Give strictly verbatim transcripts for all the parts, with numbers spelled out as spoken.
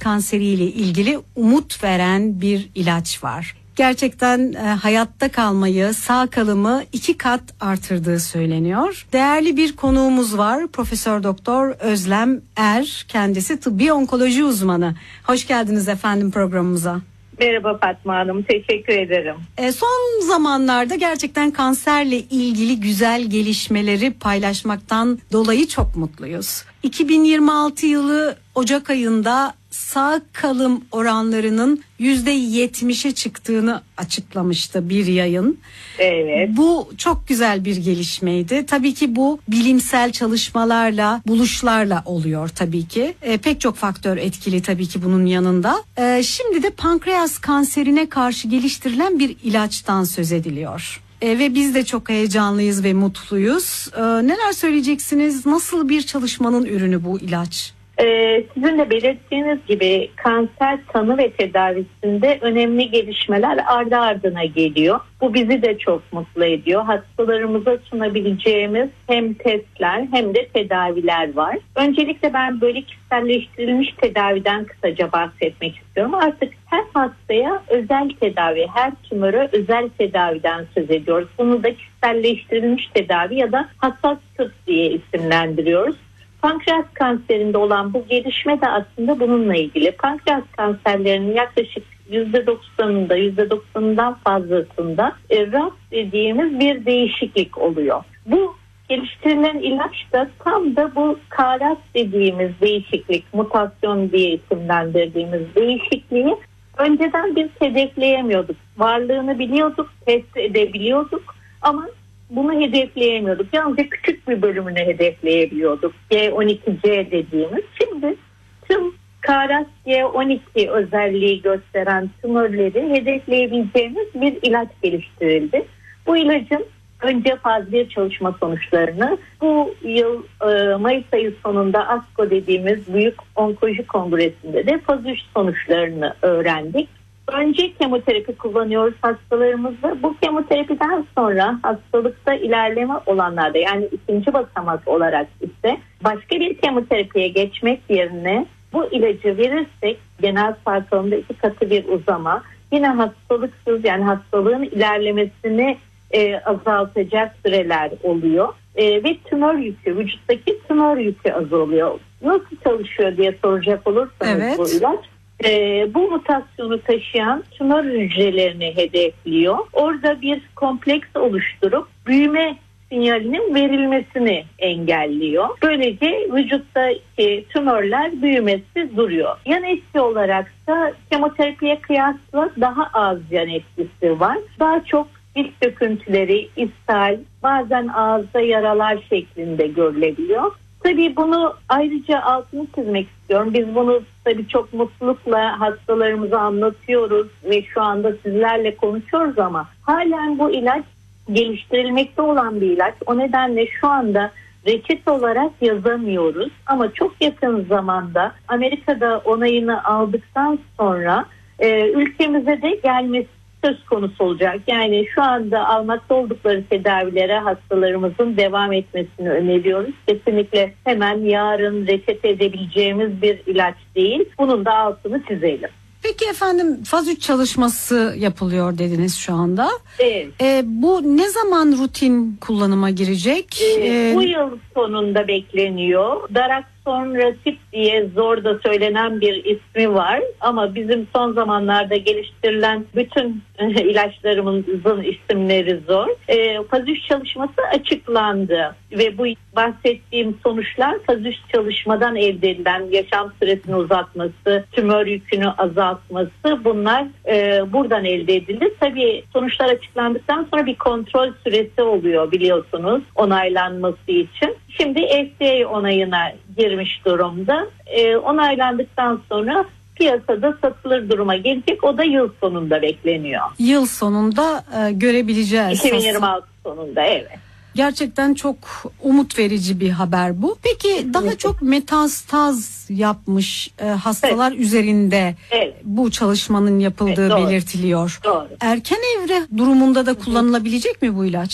kanseriyle ilgili umut veren bir ilaç var. Gerçekten e, hayatta kalmayı, sağ kalımı iki kat artırdığı söyleniyor. Değerli bir konuğumuz var. Profesör Doktor Özlem Er. Kendisi tıbbi onkoloji uzmanı. Hoş geldiniz efendim programımıza. Merhaba Fatma Hanım, teşekkür ederim. E, son zamanlarda gerçekten kanserle ilgili güzel gelişmeleri paylaşmaktan dolayı çok mutluyuz. iki bin yirmi altı yılı Ocak ayında sağ kalım oranlarının yüzde yetmişe çıktığını açıklamıştı bir yayın. Evet. Bu çok güzel bir gelişmeydi. Tabii ki bu bilimsel çalışmalarla, buluşlarla oluyor tabii ki. E, pek çok faktör etkili tabii ki bunun yanında. E, şimdi de pankreas kanserine karşı geliştirilen bir ilaçtan söz ediliyor. E, ve biz de çok heyecanlıyız ve mutluyuz. E, neler söyleyeceksiniz? Nasıl bir çalışmanın ürünü bu ilaç? Ee, sizin de belirttiğiniz gibi kanser tanı ve tedavisinde önemli gelişmeler ardı ardına geliyor. Bu bizi de çok mutlu ediyor. Hastalarımıza sunabileceğimiz hem testler hem de tedaviler var. Öncelikle ben böyle kişiselleştirilmiş tedaviden kısaca bahsetmek istiyorum. Artık her hastaya özel tedavi, her tümöre özel tedaviden söz ediyoruz. Bunu da kişiselleştirilmiş tedavi ya da hassas tıp diye isimlendiriyoruz. Pankreas kanserinde olan bu gelişme de aslında bununla ilgili. Pankreas kanserlerinin yaklaşık yüzde doksanında, yüzde doksanından fazlasında e, R A S dediğimiz bir değişiklik oluyor. Bu geliştirilen ilaç da tam da bu K R A S dediğimiz değişiklik, mutasyon diye isimlendirdiğimiz değişikliği önceden biz hedefleyemiyorduk. Varlığını biliyorduk, test edebiliyorduk ama bunu hedefleyemiyorduk. Yalnızca küçük bir bölümünü hedefleyebiliyorduk. G on iki C dediğimiz. Şimdi tüm K R A S G on iki özelliği gösteren tümörleri hedefleyebileceğimiz bir ilaç geliştirildi. Bu ilacın önce faz bir çalışma sonuçlarını bu yıl e, Mayıs ayı sonunda ASCO dediğimiz Büyük Onkoloji Kongresi'nde de faz üç sonuçlarını öğrendik. Önce kemoterapi kullanıyoruz hastalarımızda. Bu kemoterapiden sonra hastalıkta ilerleme olanlarda, yani ikinci basamak olarak ise başka bir kemoterapiye geçmek yerine bu ilacı verirsek genel sağ kalımda iki katı bir uzama, yine hastalıksız, yani hastalığın ilerlemesini e, azaltacak süreler oluyor. E, ve tümör yükü, vücuttaki tümör yükü azalıyor. Nasıl çalışıyor diye soracak olursanız evet. Bu ilaç. Ee, bu mutasyonu taşıyan tümör hücrelerini hedefliyor. Orada bir kompleks oluşturup büyüme sinyalinin verilmesini engelliyor. Böylece vücuttaki tümörler büyümesi duruyor. Yan etki olarak da kemoterapiye kıyasla daha az yan etkisi var. Daha çok diş döküntüleri, ishal, bazen ağızda yaralar şeklinde görülebiliyor. Tabii bunu ayrıca altını çizmek istiyorum. Biz bunu tabii çok mutlulukla hastalarımıza anlatıyoruz ve şu anda sizlerle konuşuyoruz ama halen bu ilaç geliştirilmekte olan bir ilaç. O nedenle şu anda reçete olarak yazamıyoruz ama çok yakın zamanda Amerika'da onayını aldıktan sonra e, ülkemize de gelmesi söz konusu olacak. Yani şu anda almakta oldukları tedavilere hastalarımızın devam etmesini öneriyoruz. Kesinlikle hemen yarın reçete edebileceğimiz bir ilaç değil. Bunun da altını çizelim. Peki efendim, faz üç çalışması yapılıyor dediniz şu anda. Evet. E, bu ne zaman rutin kullanıma girecek? E, e, bu yıl sonunda bekleniyor. Daraxonrasib diye zor da söylenen bir ismi var. Ama bizim son zamanlarda geliştirilen bütün ilaçlarımızın isimleri zor. E, faz üç çalışması açıklandı. Ve bu bahsettiğim sonuçlar faz üç çalışmadan elde edilen yaşam süresini uzatması, tümör yükünü azaltması, bunlar e, buradan elde edildi. Tabii sonuçlar açıklandıktan sonra bir kontrol süresi oluyor biliyorsunuz onaylanması için. Şimdi F D A onayına girmiş durumda. E, onaylandıktan sonra piyasada satılır duruma gelecek. O da yıl sonunda bekleniyor. Yıl sonunda e, görebileceğiz. iki bin yirmi altı sonunda, evet. Gerçekten çok umut verici bir haber bu. Peki daha evet. çok metastaz yapmış e, hastalar evet. üzerinde evet. bu çalışmanın yapıldığı evet, doğru. belirtiliyor. Doğru. Erken evre durumunda da kullanılabilecek mi bu ilaç?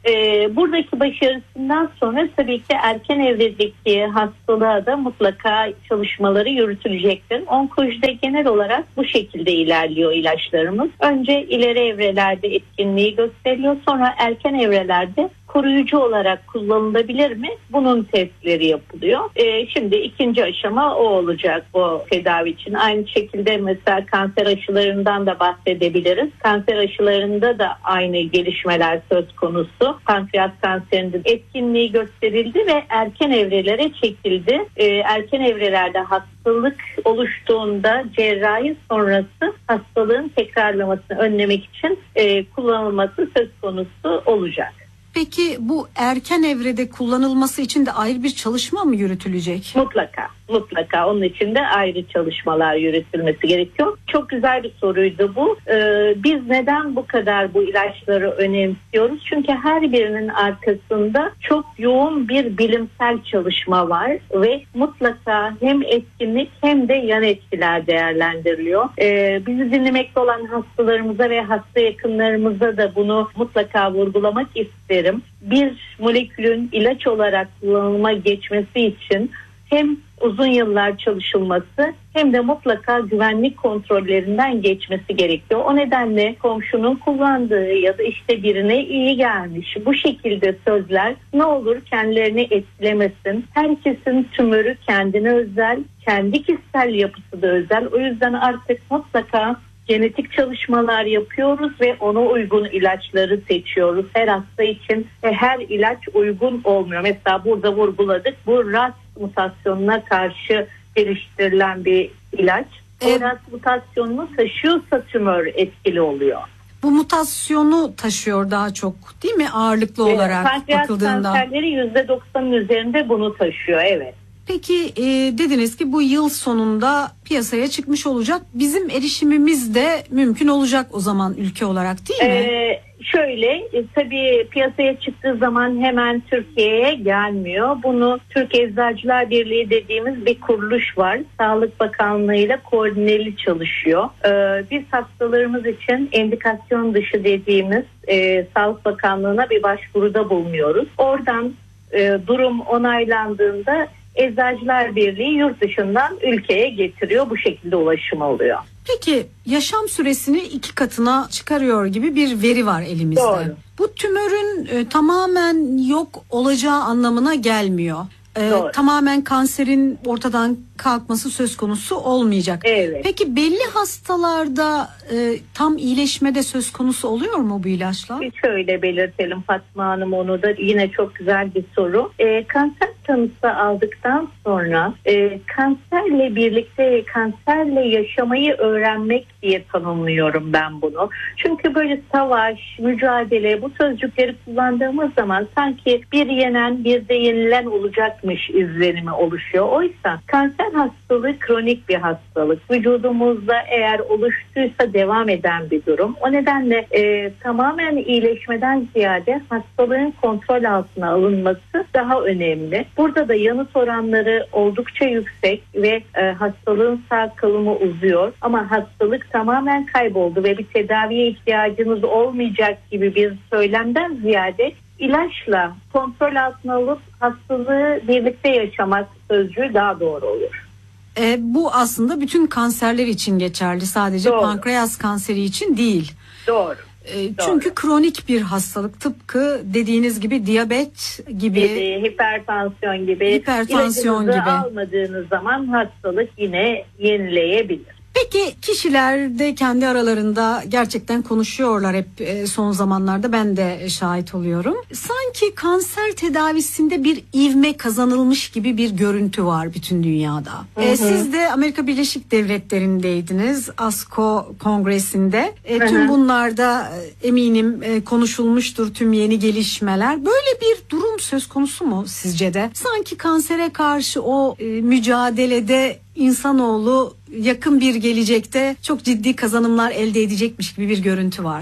Ee, buradaki başarısından sonra tabii ki erken evredeki hastalığa da mutlaka çalışmaları yürütülecektir. Onkolojide genel olarak bu şekilde ilerliyor ilaçlarımız. Önce ileri evrelerde etkinliği gösteriyor, sonra erken evrelerde koruyucu olarak kullanılabilir mi? Bunun testleri yapılıyor. Ee, şimdi ikinci aşama o olacak bu tedavi için. Aynı şekilde mesela kanser aşılarından da bahsedebiliriz. Kanser aşılarında da aynı gelişmeler söz konusu. Pankreas kanserinde etkinliği gösterildi ve erken evrelere çekildi. Ee, erken evrelerde hastalık oluştuğunda cerrahi sonrası hastalığın tekrarlamasını önlemek için e, kullanılması söz konusu olacak. Peki bu erken evrede kullanılması için de ayrı bir çalışma mı yürütülecek? Mutlaka, mutlaka. Onun için de ayrı çalışmalar yürütülmesi gerekiyor. Çok güzel bir soruydu bu. Ee, biz neden bu kadar bu ilaçları önemsiyoruz? Çünkü her birinin arkasında çok yoğun bir bilimsel çalışma var ve mutlaka hem etkinlik hem de yan etkiler değerlendiriliyor. Ee, bizi dinlemekte olan hastalarımıza ve hasta yakınlarımıza da bunu mutlaka vurgulamak isterim. Bir molekülün ilaç olarak kullanıma geçmesi için hem uzun yıllar çalışılması hem de mutlaka güvenlik kontrollerinden geçmesi gerekiyor. O nedenle komşunun kullandığı ya da işte birine iyi gelmiş bu şekilde sözler ne olur kendilerini etkilemesin. Herkesin tümörü kendine özel, kendi kişisel yapısı da özel. O yüzden artık mutlaka genetik çalışmalar yapıyoruz ve ona uygun ilaçları seçiyoruz. Her hasta için her ilaç uygun olmuyor. Mesela burada vurguladık, bu Ras mutasyonuna karşı geliştirilen bir ilaç. Evet. O Ras mutasyonunu taşıyorsa tümör etkili oluyor. Bu mutasyonu taşıyor daha çok değil mi ağırlıklı olarak Pankreas bakıldığında? Pankreas kanserleri yüzde doksanın üzerinde bunu taşıyor, evet. Peki e, dediniz ki bu yıl sonunda piyasaya çıkmış olacak. Bizim erişimimiz de mümkün olacak o zaman ülke olarak değil mi? Ee, şöyle e, tabii piyasaya çıktığı zaman hemen Türkiye'ye gelmiyor. Bunu Türk Eczacılar Birliği dediğimiz bir kuruluş var. Sağlık Bakanlığı ile koordineli çalışıyor. Ee, biz hastalarımız için endikasyon dışı dediğimiz e, Sağlık Bakanlığı'na bir başvuruda bulunuyoruz. Oradan e, durum onaylandığında Eczacılar Birliği yurt dışından ülkeye getiriyor. Bu şekilde ulaşım oluyor. Peki yaşam süresini iki katına çıkarıyor gibi bir veri var elimizde. Doğru. Bu tümörün e, tamamen yok olacağı anlamına gelmiyor. E, tamamen kanserin ortadan kalkması söz konusu olmayacak. Evet. Peki belli hastalarda e, tam iyileşmede söz konusu oluyor mu bu ilaçlar? Bir şöyle belirtelim Fatma Hanım, onu da yine çok güzel bir soru. E, kanser tanısı aldıktan sonra e, kanserle birlikte kanserle yaşamayı öğrenmek diye tanımlıyorum ben bunu. Çünkü böyle savaş, mücadele bu sözcükleri kullandığımız zaman sanki bir yenen bir de yenilen olacakmış izlenimi oluşuyor. Oysa kanser hastalığı kronik bir hastalık. Vücudumuzda eğer oluştuysa devam eden bir durum. O nedenle e, tamamen iyileşmeden ziyade hastalığın kontrol altına alınması daha önemli. Burada da yanıt oranları oldukça yüksek ve e, hastalığın sağ kalımı uzuyor. Ama hastalık tamamen kayboldu ve bir tedaviye ihtiyacınız olmayacak gibi bir söylemden ziyade ilaçla kontrol altına alıp hastalığı birlikte yaşamak sözcüğü daha doğru olur. E, bu aslında bütün kanserler için geçerli. Sadece Doğru. pankreas kanseri için değil. Doğru. E, çünkü kronik bir hastalık, tıpkı dediğiniz gibi diyabet gibi, gibi hipertansiyon gibi hipertansiyon ilacınızı gibi almadığınız zaman hastalık yine yenileyebilir. Peki kişiler de kendi aralarında gerçekten konuşuyorlar hep son zamanlarda, ben de şahit oluyorum. Sanki kanser tedavisinde bir ivme kazanılmış gibi bir görüntü var bütün dünyada. Hı hı. E, siz de Amerika Birleşik Devletleri'ndeydiniz, ASCO kongresinde. E, tüm bunlarda eminim konuşulmuştur tüm yeni gelişmeler. Böyle bir durum söz konusu mu sizce de? Sanki kansere karşı o e, mücadelede insanoğlu yakın bir gelecekte çok ciddi kazanımlar elde edecekmiş gibi bir görüntü var.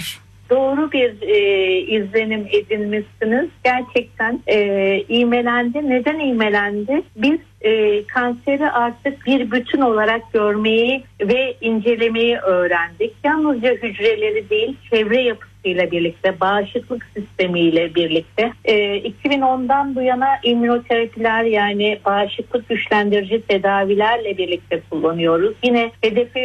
doğru bir e, izlenim edinmişsiniz. Gerçekten e, ivmelendi. Neden ivmelendi? Biz e, kanseri artık bir bütün olarak görmeyi ve incelemeyi öğrendik. Yalnızca hücreleri değil, çevre yapısıyla birlikte, bağışıklık sistemiyle birlikte. E, iki bin ondan bu yana immünoterapiler, yani bağışıklık güçlendirici tedavilerle birlikte kullanıyoruz. Yine hedefe